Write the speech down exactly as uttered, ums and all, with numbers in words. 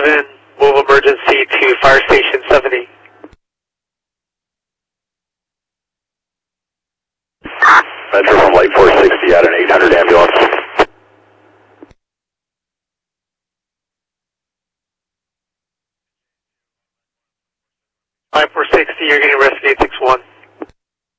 seven, move emergency to Fire Station seventy. Metro from Lake four sixty at an eight hundred ambulance. Five four sixty, you're getting rescue eight six one.